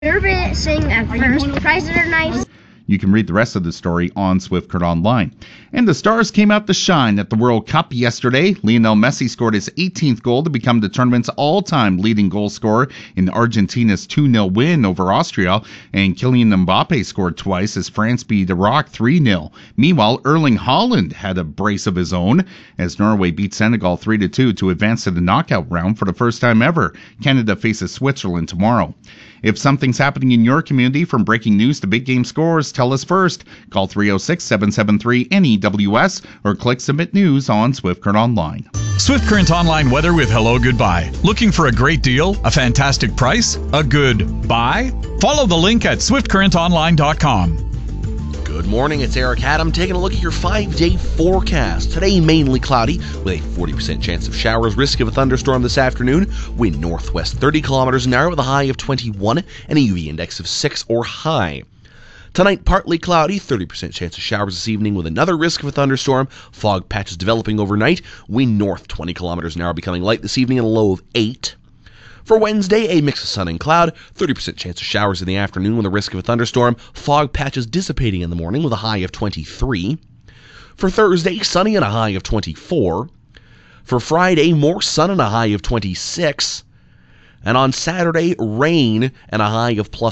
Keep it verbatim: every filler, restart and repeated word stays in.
Nervous at first. Prices are nice. You can read the rest of the story on Swift Current Online. And the Stars came out to shine at the World Cup yesterday. Lionel Messi scored his eighteenth goal to become the tournament's all-time leading goal scorer in Argentina's two nil win over Austria. And Kylian Mbappe scored twice as France beat Iraq three nil. Meanwhile, Erling Haaland had a brace of his own as Norway beat Senegal three to two to advance to the knockout round for the first time ever. Canada faces Switzerland tomorrow. If something's happening in your community, from breaking news to big game scores, tell us first. Call three oh six, seven seven three, N E W S or click Submit News on Swift Current Online. Swift Current Online weather with Hello Goodbye. Looking for a great deal, a fantastic price, a good buy? Follow the link at swift current online dot com. Good morning, it's Eric Adam taking a look at your five-day forecast. Today, mainly cloudy with a forty percent chance of showers, risk of a thunderstorm this afternoon. Wind northwest thirty kilometers an hour with a high of twenty-one and a U V index of six or high. Tonight, partly cloudy, thirty percent chance of showers this evening with another risk of a thunderstorm. Fog patches developing overnight. Wind north twenty kilometers an hour becoming light this evening and a low of eight. For Wednesday, a mix of sun and cloud, thirty percent chance of showers in the afternoon with a risk of a thunderstorm, fog patches dissipating in the morning with a high of twenty-three. For Thursday, sunny and a high of twenty-four. For Friday, more sun and a high of twenty-six. And on Saturday, rain and a high of plus